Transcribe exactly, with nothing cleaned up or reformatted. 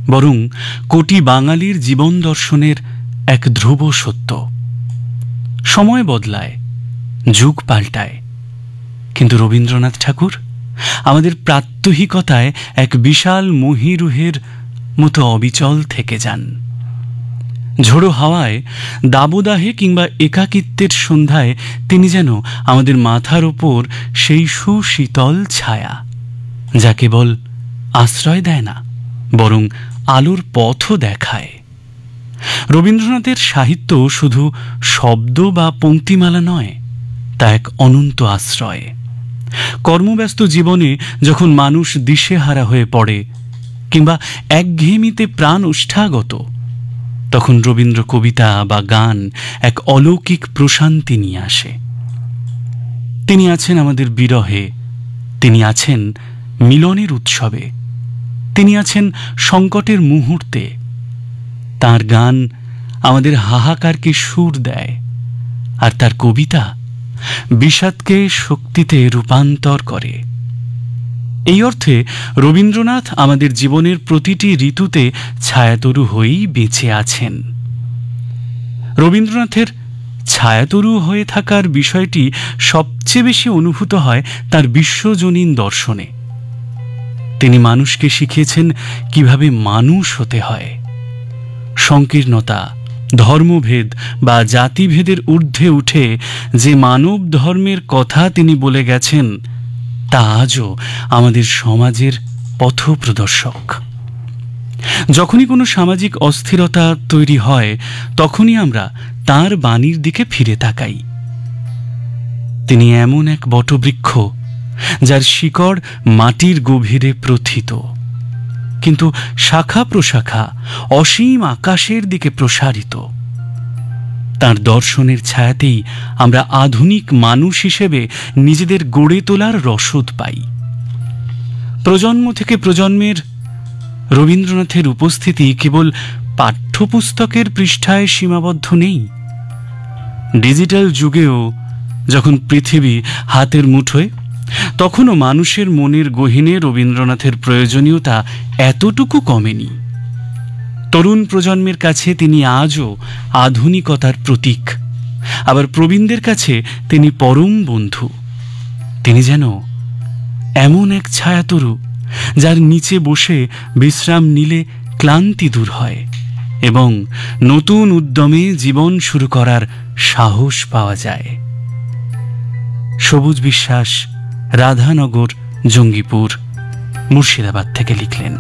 বরং কোটি বাঙালির জীবন দর্শনের এক ধ্রুব সত্য। সময় বদলায়, যুগ পাল্টায়, কিন্তু রবীন্দ্রনাথ ঠাকুর আমাদের প্রাত্যহিকতায় এক বিশাল মহীরুহের মতো অবিচল থেকে যান। ঝোড়ো হাওয়ায়, দাবদাহে কিংবা একাকিত্বের সন্ধ্যায় তিনি যেন আমাদের মাথার ওপর সেই সুশীতল ছায়া, যা কেবল আশ্রয় দেয় না, বরং আলোর পথও দেখায়। রবীন্দ্রনাথের সাহিত্য শুধু শব্দ বা পংক্তিমালা নয়, তা এক অনন্ত আশ্রয়। কর্মব্যস্ত জীবনে যখন মানুষ দিশেহারা হয়ে পড়ে কিংবা একঘেয়েমিতে প্রাণ ওষ্ঠাগত, তখন রবীন্দ্র কবিতা বা গান এক অলৌকিক প্রশান্তি নিয়ে আসে। তিনি আছেন আমাদের বিরহে, তিনি আছেন মিলনের উৎসবে, তিনি আছেন সংকটের মুহূর্তে। তার গান আমাদের হাহাকারকে সুর দেয়, আর তার কবিতা বিষাদকে শক্তিতে রূপান্তর করে। এই অর্থে রবীন্দ্রনাথ আমাদের জীবনের প্রতিটি ঋতুতে ছায়াতরু হয়েই বেঁচে আছেন। রবীন্দ্রনাথের ছায়াতরু হয়ে থাকার বিষয়টি সবচেয়ে বেশি অনুভূত হয় তার বিশ্বজনীন দর্শনে। তিনি মানুষকে শিখিয়েছেন কিভাবে মানুষ হতে হয়। সংকীর্ণতা, ধর্মভেদ বা জাতিভেদের ঊর্ধ্বে উঠে যে মানব ধর্মের কথা তিনি বলে গেছেন, তা আজও আমাদের সমাজের পথপ্রদর্শক। যখনই কোনো সামাজিক অস্থিরতা তৈরি হয়, তখনই আমরা তার বাণীর দিকে ফিরে তাকাই। তিনি এমন এক বটবৃক্ষ যার শিকড় মাটির গভীরে প্রথিত, কিন্তু শাখা প্রশাখা অসীম আকাশের দিকে প্রসারিত। তার দর্শনের ছায়াতেই আমরা আধুনিক মানুষ হিসেবে নিজেদের গড়ে তোলার রসদ পাই। প্রজন্ম থেকে প্রজন্মের রবীন্দ্রনাথের উপস্থিতি কেবল পাঠ্যপুস্তকের পৃষ্ঠায় সীমাবদ্ধ নেই। ডিজিটাল যুগেও যখন পৃথিবী হাতের মুঠোয়, তখনও মানুষের মনের গহীনে রবীন্দ্রনাথের প্রয়োজনীয়তা এতটুকু কমেনি। তরুণ প্রজন্মের কাছে তিনি আজও আধুনিকতার প্রতীক, আবার প্রবীণদের কাছে তিনি পরম বন্ধু। তিনি যেন এমন এক ছায়াতরু যার নিচে বসে বিশ্রাম নিলে ক্লান্তি দূর হয় এবং নতুন উদ্যমে জীবন শুরু করার সাহস পাওয়া যায়। সবুজ বিশ্বাস, রাধানগর, জঙ্গিপুর, মুর্শিদাবাদ থেকে লিখলেন।